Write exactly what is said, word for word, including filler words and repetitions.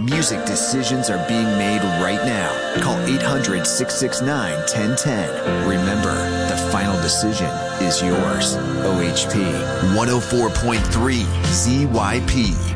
Music decisions are being made right now. Call eight hundred, six six nine, one zero one zero. Remember, the final decision is yours. O H P one oh four point three Z Y P.